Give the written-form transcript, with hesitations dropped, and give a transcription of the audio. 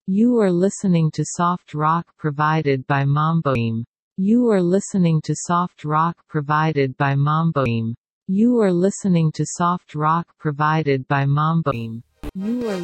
You are listening to soft rock provided by Mamboim. You are listening to soft rock provided by Mamboim. You are listening to soft rock provided by Mamboim. You are